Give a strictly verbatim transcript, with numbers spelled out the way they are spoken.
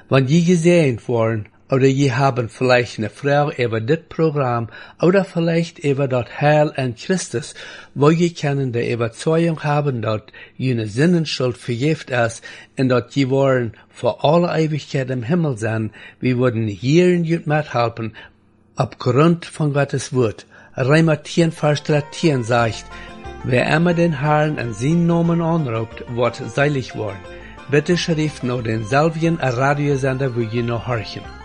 Wenn je gesehen worden, oder je haben vielleicht eine Frau über das Programm oder vielleicht über das Heil in Christus, wo je können die Überzeugung haben, dass jene Sinnenschuld vergift ist und dass je wollen für alle Ewigkeit im Himmel sein, wir würden hier in Jut mithelfen, aufgrund von Gottes Wort. Römer zehn, Vers dreizehn sagt, wer immer den Herrn in seinen Namen anruft, wird seilig worden. Bitte schrift noch denselben Radiosender, wo je noch horchen.